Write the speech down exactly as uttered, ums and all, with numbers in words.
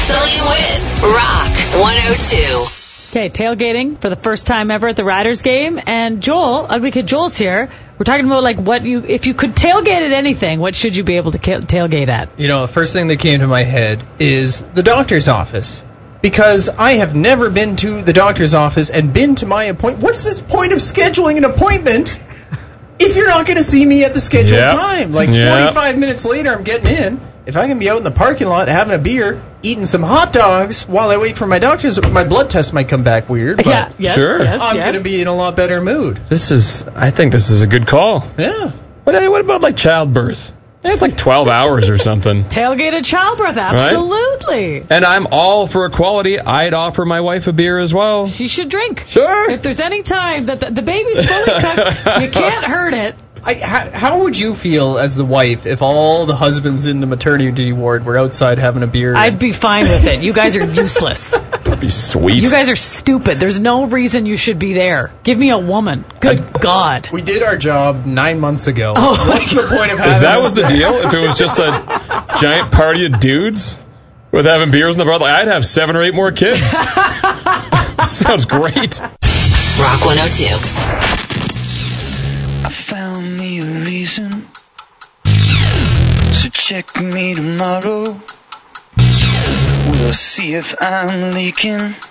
Macaulay Win. Rock one oh two. Okay, tailgating for the first time ever at the Riders game. And Joel, Ugly Kid Joel's here. We're talking about, like, what you, if you could tailgate at anything, what should you be able to tailgate at? You know, the first thing that came to my head is the doctor's office. Because I have never been to the doctor's office and been to my appointment. What's this point of scheduling an appointment if you're not going to see me at the scheduled yep. time? Like, yep. forty-five minutes later, I'm getting in. If I can be out in the parking lot having a beer, eating some hot dogs while I wait for my doctor's, my blood test might come back weird. But yeah, yes, sure. yes, I'm yes. going to be in a lot better mood. This is, I think this is a good call. Yeah. What, what about, like, childbirth? Yeah, it's like twelve hours or something. Tailgated childbirth, absolutely. Right? And I'm all for equality. I'd offer my wife a beer as well. She should drink. Sure. If there's any time that the, the baby's fully cooked, you can't hurt it. I, how, how would you feel as the wife if all the husbands in the maternity ward were outside having a beer? I'd be fine with it. You guys are useless. That'd be sweet. You guys are stupid. There's no reason you should be there. Give me a woman. Good I, God. We did our job nine months ago. Oh, what's the point of having? If that was the deal, if it was just a giant party of dudes with having beers in the bar, like, I'd have seven or eight more kids. Sounds great. Rock one oh two. I found me a reason, so check me tomorrow. We'll see if I'm leaking.